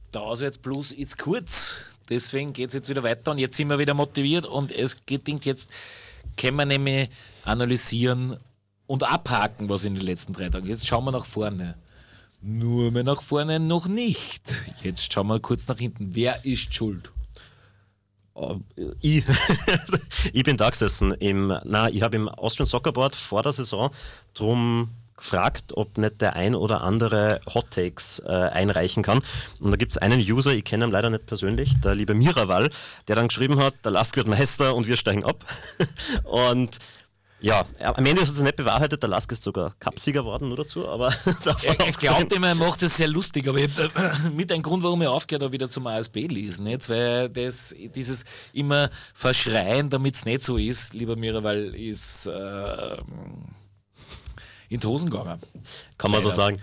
der Auswärtsblues ist kurz. Deswegen geht es jetzt wieder weiter und jetzt sind wir wieder motiviert und es gelingt jetzt, können wir nämlich analysieren und abhaken, was in den letzten 3 Tagen. Jetzt schauen wir nach vorne. Nur mehr nach vorne noch nicht. Jetzt schauen wir kurz nach hinten. Wer ist schuld? Ich, ich bin da gesessen. Ich habe im Austrian Soccer Board vor der Saison drum gefragt, ob nicht der ein oder andere Hot Takes einreichen kann. Und da gibt es einen User, ich kenne ihn leider nicht persönlich, der liebe Miraval, der dann geschrieben hat, der Lask wird Meister und wir steigen ab. Und ja, am Ende ist es nicht bewahrheitet, der Lask ist sogar Cupsieger geworden nur dazu, aber er glaubt immer, er macht es sehr lustig, aber mit ein Grund, warum er aufgehört hat, wieder zum ASB lesen, jetzt, weil dieses immer Verschreien, damit es nicht so ist, lieber Miraval, ist in die Hosen gegangen. Kann man so sagen.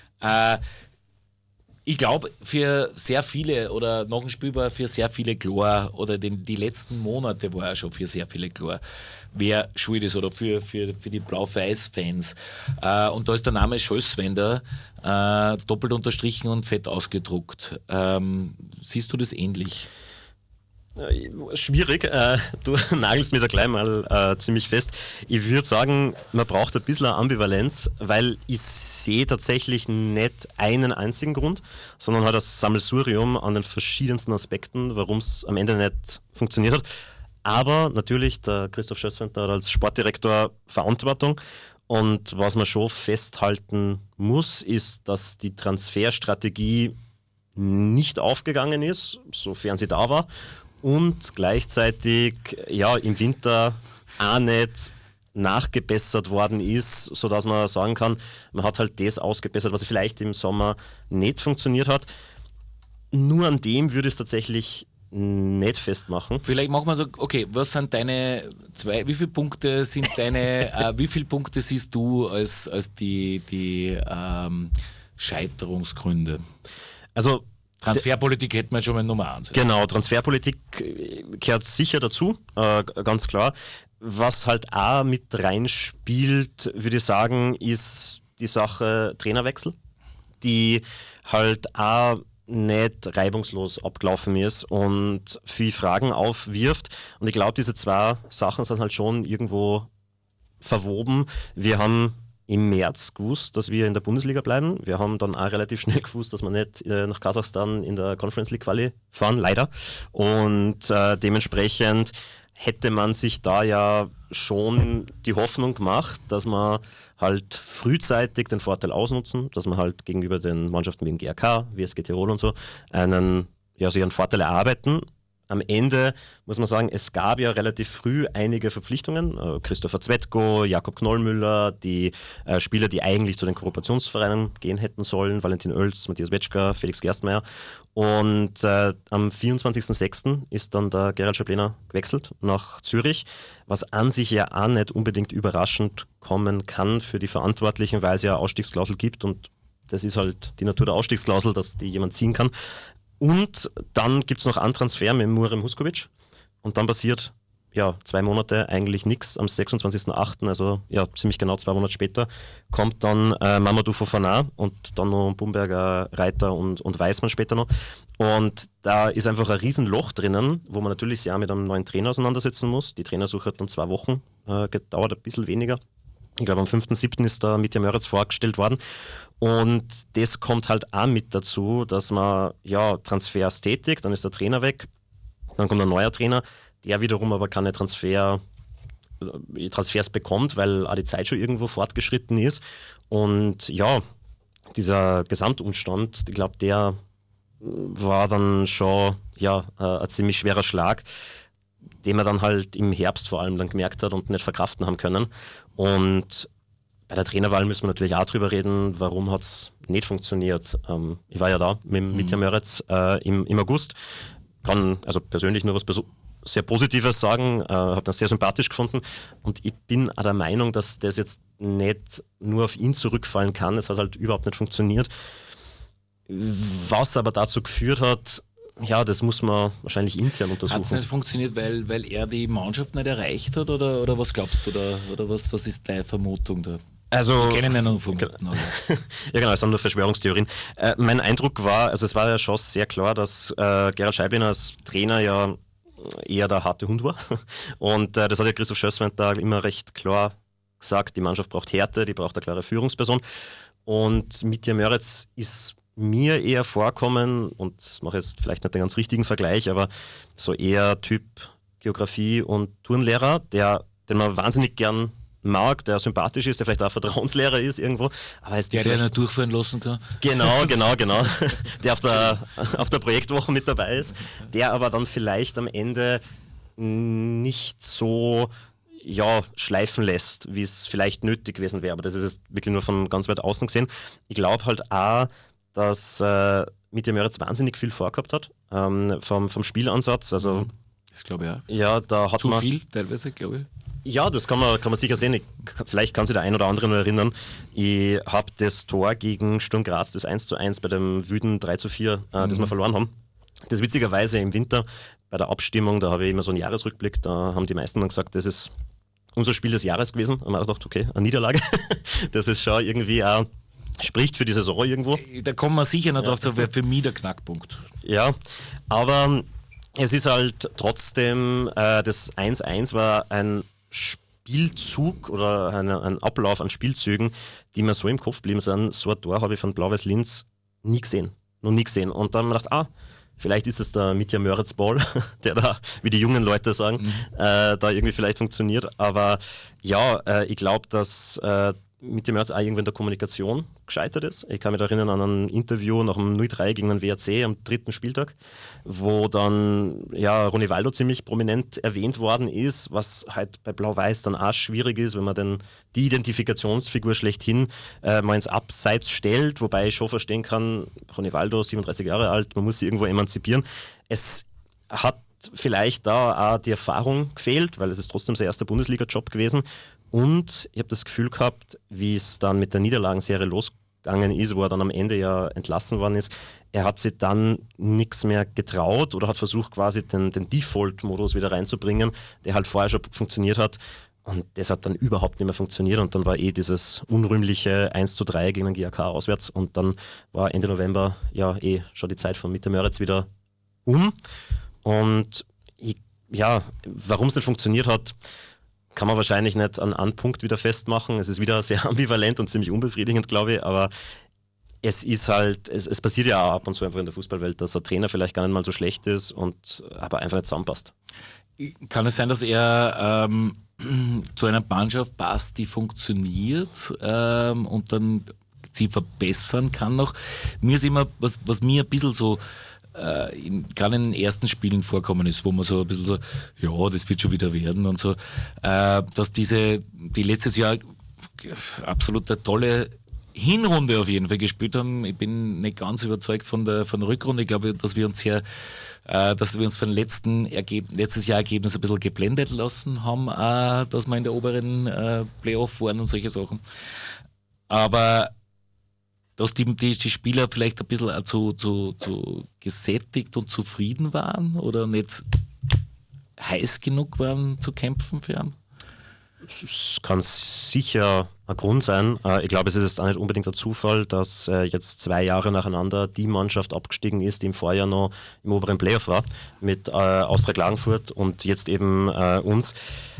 Ich glaube, für sehr viele, oder nach dem Spiel war für sehr viele klar, oder die letzten Monate war er schon für sehr viele klar, wer schuld ist, oder für die Blau-Weiß-Fans. Und da ist der Name Scholzwender doppelt unterstrichen und fett ausgedruckt. Siehst du das ähnlich? Schwierig, du nagelst mir da gleich mal ziemlich fest. Ich würde sagen, man braucht ein bisschen Ambivalenz, weil ich sehe tatsächlich nicht einen einzigen Grund, sondern halt das Sammelsurium an den verschiedensten Aspekten, warum es am Ende nicht funktioniert hat. Aber natürlich, der Christoph Scholzwender hat als Sportdirektor Verantwortung. Und was man schon festhalten muss, ist, dass die Transferstrategie nicht aufgegangen ist, sofern sie da war. Und gleichzeitig ja im Winter auch nicht nachgebessert worden ist, sodass man sagen kann, man hat halt das ausgebessert, was vielleicht im Sommer nicht funktioniert hat. Nur an dem würde ich es tatsächlich nicht festmachen. Vielleicht machen wir so, okay, was sind deine wie viele Punkte sind wie viele Punkte siehst du als die Scheiterungsgründe? Also Transferpolitik hätten wir schon mal Nummer 1. Genau, Transferpolitik gehört sicher dazu, ganz klar. Was halt auch mit reinspielt, würde ich sagen, ist die Sache Trainerwechsel, die halt auch nicht reibungslos abgelaufen ist und viele Fragen aufwirft. Und ich glaube, diese 2 Sachen sind halt schon irgendwo verwoben. Wir haben im März gewusst, dass wir in der Bundesliga bleiben. Wir haben dann auch relativ schnell gewusst, dass wir nicht nach Kasachstan in der Conference League Quali fahren, leider. Und dementsprechend hätte man sich da ja schon die Hoffnung gemacht, dass man halt frühzeitig den Vorteil ausnutzen, dass man halt gegenüber den Mannschaften wie dem GRK, WSG Tirol und so, sich einen Vorteil erarbeiten. Am Ende muss man sagen, es gab ja relativ früh einige Verpflichtungen. Christopher Zwetko, Jakob Knollmüller, die Spieler, die eigentlich zu den Kooperationsvereinen gehen hätten sollen, Valentin Oelz, Matthias Wetschka, Felix Gerstmeier. Und am 24.06. ist dann der Gerald Schablener gewechselt nach Zürich, was an sich ja auch nicht unbedingt überraschend kommen kann für die Verantwortlichen, weil es ja eine Ausstiegsklausel gibt und das ist halt die Natur der Ausstiegsklausel, dass die jemand ziehen kann. Und dann gibt es noch einen Transfer mit Muharrem Huskovic und dann passiert 2 Monate eigentlich nichts. Am 26.08., also ja ziemlich genau 2 Monate später, kommt dann Mamadou Fofana und dann noch Bumberger, Reiter und Weißmann später noch. Und da ist einfach ein Riesenloch drinnen, wo man natürlich ja mit einem neuen Trainer auseinandersetzen muss. Die Trainersuche hat dann 2 Wochen gedauert, ein bisschen weniger. Ich glaube, am 5.7. ist da Mitja Möritz vorgestellt worden. Und das kommt halt auch mit dazu, dass man Transfers tätigt, dann ist der Trainer weg, dann kommt ein neuer Trainer, der wiederum aber keine Transfers bekommt, weil auch die Zeit schon irgendwo fortgeschritten ist. Und ja, dieser Gesamtumstand, ich glaube, der war dann schon ein ziemlich schwerer Schlag, den man dann halt im Herbst vor allem dann gemerkt hat und nicht verkraften haben können. Und bei der Trainerwahl müssen wir natürlich auch drüber reden, warum hat es nicht funktioniert. Ich war ja da mit Mitja Möritz im August, kann also persönlich nur was sehr Positives sagen, habe das sehr sympathisch gefunden und ich bin auch der Meinung, dass das jetzt nicht nur auf ihn zurückfallen kann, es hat halt überhaupt nicht funktioniert. Was aber dazu geführt hat, das muss man wahrscheinlich intern untersuchen. Hat es nicht funktioniert, weil er die Mannschaft nicht erreicht hat oder was glaubst du da? Oder was ist deine Vermutung da? Also, Wir kennen ja noch von Guten, ja genau, es sind nur Verschwörungstheorien. Mein Eindruck war, also es war ja schon sehr klar, dass Gerald Scheibiner als Trainer ja eher der harte Hund war. Und das hat ja Christoph Schösswent da immer recht klar gesagt, die Mannschaft braucht Härte, die braucht eine klare Führungsperson. Und Mitja Möritz ist mir eher vorkommen, und das mache ich jetzt vielleicht nicht den ganz richtigen Vergleich, aber so eher Typ Geografie- und Turnlehrer, den man wahnsinnig gern mag, der sympathisch ist, der vielleicht auch Vertrauenslehrer ist irgendwo. Aber ist der nicht durchführen lassen kann. Genau. Der auf der Projektwoche mit dabei ist, der aber dann vielleicht am Ende nicht so schleifen lässt, wie es vielleicht nötig gewesen wäre. Aber das ist jetzt wirklich nur von ganz weit außen gesehen. Ich glaube halt auch, dass Mitja Möritz wahnsinnig viel vorgehabt hat vom Spielansatz. Also, das glaube ich auch. Ja, da hat zu man viel teilweise, glaube ich. Ja, das kann man sicher sehen. Vielleicht kann sich der ein oder andere noch erinnern. Ich habe das Tor gegen Sturm Graz, das 1:1 bei dem wüden 3:4, das wir verloren haben. Das witzigerweise im Winter bei der Abstimmung, da habe ich immer so einen Jahresrückblick, da haben die meisten dann gesagt, das ist unser Spiel des Jahres gewesen. Und man hat gedacht, okay, eine Niederlage. Das ist schon irgendwie auch, spricht für die Saison irgendwo. Da kommen wir sicher noch drauf, das wäre für mich der Knackpunkt. Ja, aber es ist halt trotzdem, das 1:1 war ein Spielzug oder ein Ablauf an Spielzügen, die mir so im Kopf geblieben sind. So ein Tor habe ich von Blau-Weiß Linz noch nie gesehen. Und dann habe ich gedacht, vielleicht ist es der Mitja Möritz Ball, der da, wie die jungen Leute sagen, da irgendwie vielleicht funktioniert. Aber ja, ich glaube, dass Mitja Möritz auch irgendwo in der Kommunikation gescheitert ist. Ich kann mich erinnern an ein Interview nach dem 0:3 gegen den WRC am 3. Spieltag, wo dann Ronny Waldo ziemlich prominent erwähnt worden ist, was halt bei Blau-Weiß dann auch schwierig ist, wenn man die Identifikationsfigur schlechthin mal ins Abseits stellt, wobei ich schon verstehen kann, Ronny Waldo, 37 Jahre alt, man muss sich irgendwo emanzipieren. Es hat vielleicht da auch die Erfahrung gefehlt, weil es ist trotzdem sein erster Bundesliga-Job gewesen. Und ich habe das Gefühl gehabt, wie es dann mit der Niederlagenserie losgegangen ist, wo er dann am Ende ja entlassen worden ist, er hat sich dann nichts mehr getraut oder hat versucht, quasi den Default-Modus wieder reinzubringen, der halt vorher schon funktioniert hat. Und das hat dann überhaupt nicht mehr funktioniert und dann war dieses unrühmliche 1:3 gegen den GAK auswärts und dann war Ende November schon die Zeit von Mitja Möritz wieder Und warum es nicht funktioniert hat, kann man wahrscheinlich nicht an einen Punkt wieder festmachen. Es ist wieder sehr ambivalent und ziemlich unbefriedigend, glaube ich, aber es ist halt, es passiert ja auch ab und zu einfach in der Fußballwelt, dass ein Trainer vielleicht gar nicht mal so schlecht ist und aber einfach nicht zusammenpasst. Kann es sein, dass er zu einer Mannschaft passt, die funktioniert und dann sie verbessern kann noch? Mir ist immer, was mir ein bisschen so gerade in den ersten Spielen vorkommen ist, wo man so ein bisschen so, das wird schon wieder werden und so, dass die letztes Jahr absolut eine tolle Hinrunde auf jeden Fall gespielt haben. Ich bin nicht ganz überzeugt von der Rückrunde. Ich glaube, dass wir uns von letztes Jahr Ergebnis ein bisschen geblendet lassen haben, dass wir in der oberen Playoff waren und solche Sachen. Aber dass die Spieler vielleicht ein bisschen zu gesättigt und zufrieden waren oder nicht heiß genug waren zu kämpfen für ihn? Es kann sicher ein Grund sein. Ich glaube, es ist jetzt auch nicht unbedingt ein Zufall, dass jetzt 2 Jahre nacheinander die Mannschaft abgestiegen ist, die im Vorjahr noch im oberen Playoff war, mit Austria Klagenfurt und jetzt eben uns.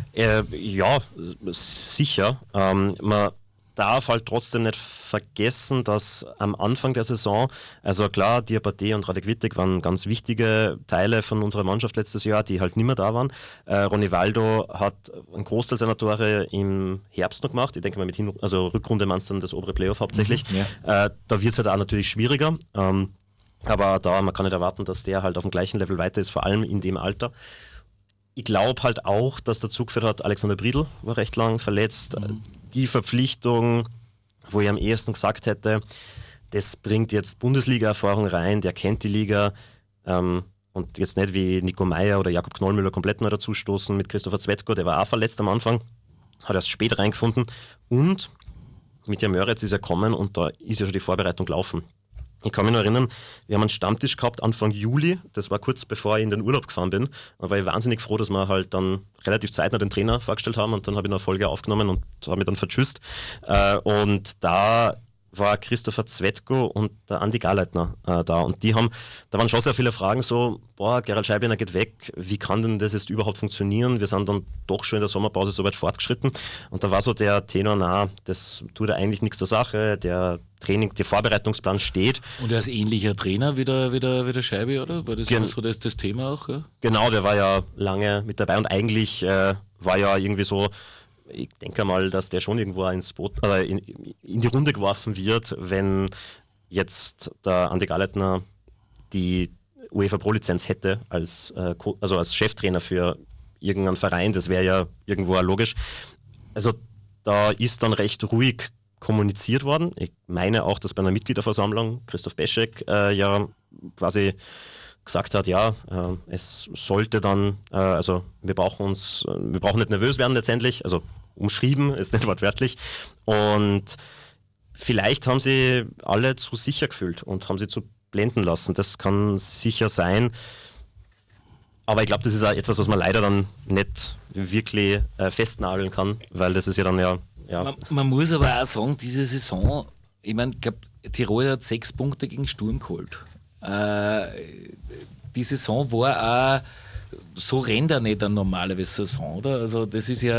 Sicher. Man darf halt trotzdem nicht vergessen, dass am Anfang der Saison, also klar, Diabaté und Radek Wittek waren ganz wichtige Teile von unserer Mannschaft letztes Jahr, die halt nicht mehr da waren. Ronny Waldo hat einen Großteil seiner Tore im Herbst noch gemacht. Ich denke mal, Rückrunde meinst du dann das obere Playoff hauptsächlich. Da wird es halt auch natürlich schwieriger. Aber man kann nicht erwarten, dass der halt auf dem gleichen Level weiter ist, vor allem in dem Alter. Ich glaube halt auch, dass dazu geführt hat, Alexander Briedl war recht lang verletzt. Die Verpflichtung, wo ich am ehesten gesagt hätte, das bringt jetzt Bundesliga-Erfahrung rein, der kennt die Liga und jetzt nicht wie Nico Meyer oder Jakob Knollmüller komplett neu dazustoßen mit Christopher Zwetko, der war auch verletzt am Anfang, hat erst spät reingefunden und Mitja Möritz ist ja kommen und da ist ja schon die Vorbereitung gelaufen. Ich kann mich noch erinnern, wir haben einen Stammtisch gehabt Anfang Juli, das war kurz bevor ich in den Urlaub gefahren bin. Da war ich wahnsinnig froh, dass wir halt dann relativ zeitnah den Trainer vorgestellt haben und dann habe ich eine Folge aufgenommen und habe mich dann vertschüsst. Und da war Christopher Zwetko und der Andi Garleitner da. Und da waren schon sehr viele Fragen so, Gerald Scheibiner geht weg, wie kann denn das jetzt überhaupt funktionieren? Wir sind dann doch schon in der Sommerpause so weit fortgeschritten. Und da war so der Tenor, das tut ja eigentlich nichts zur Sache, der Vorbereitungsplan steht. Und er ist ähnlicher Trainer wie der Scheibe, oder? War das so das Thema auch? Ja? Genau, der war ja lange mit dabei und eigentlich war ja irgendwie so, ich denke mal, dass der schon irgendwo ins Boot, in die Runde geworfen wird, wenn jetzt der Andi Garleitner die UEFA Pro-Lizenz hätte als Cheftrainer für irgendeinen Verein. Das wäre ja irgendwo auch logisch. Also da ist dann recht ruhig kommuniziert worden. Ich meine auch, dass bei einer Mitgliederversammlung Christoph Beschek ja quasi gesagt hat, es sollte dann, wir brauchen nicht nervös werden letztendlich, also umschrieben, ist nicht wortwörtlich. Und vielleicht haben sie alle zu sicher gefühlt und haben sie zu blenden lassen. Das kann sicher sein. Aber ich glaube, das ist auch etwas, was man leider dann nicht wirklich festnageln kann, weil das ist ja dann ja. Man muss aber auch sagen, diese Saison, ich meine, ich glaube, Tirol hat 6 Punkte gegen Sturm geholt. Die Saison war auch, so rennt er nicht eine normale Saison, oder? Also das ist ja